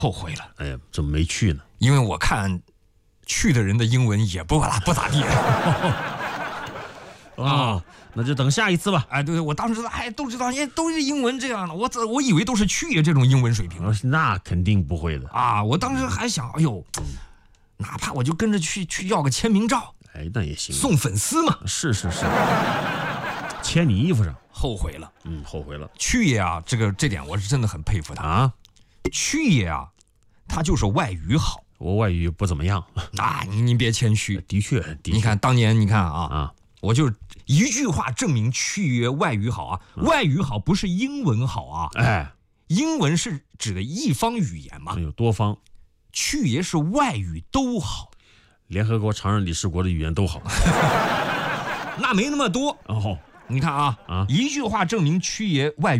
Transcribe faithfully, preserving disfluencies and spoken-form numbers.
后悔了。 哎呀，怎么没去呢？ 因为我看去的人的英文也不不咋地。 啊，那就等下一次吧。 哎，对，我当时哎都知道，因为都是英文这样的，我怎我以为都是去爷这种英文水平。 那肯定不会的啊！我当时还想，哎呦，哪怕我就跟着去去要个签名照， 哎，那也行， 送粉丝嘛。 是是是，签你衣服上。 后悔了， 嗯，后悔了。 去爷啊，这个这点我是真的很佩服他啊。 去爷啊，他就是外语好。 我外语不怎么样。 啊，你你别谦虚， 的确，的确。 你看当年，你看啊啊， 我就一句话证明去爷外语好啊， 嗯、 外语好不是英文好啊， 哎， 英文是指的一方语言嘛， 有多方。 去爷是外语都好， 联合国常任理事国的语言都好。 那没那么多哦， 你看啊， 啊， 一句话证明去爷外语。